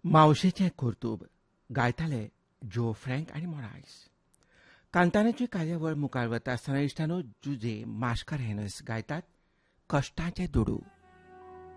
मावशेचें कुर्तूब गायताले जो फ्रँक आनी मोरायस. कांतानाची कार्यावळ मुखार वता आसतना इश्टानो जुजे मास्कारेनस गायतात कश्टाचें दुडू.